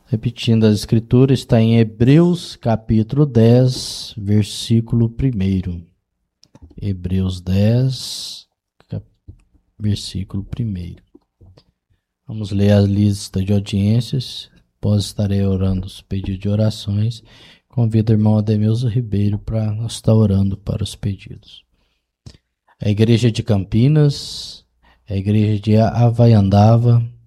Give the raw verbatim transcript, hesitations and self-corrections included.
Repetindo as escrituras, está em Hebreus capítulo dez, versículo um. Hebreus dez, cap... versículo um. Vamos ler a lista de audiências. Após estarei orando os pedidos de orações. Convido o irmão Ademilson Ribeiro para estar orando para os pedidos. A Igreja de Campinas, a Igreja de Havaiandava,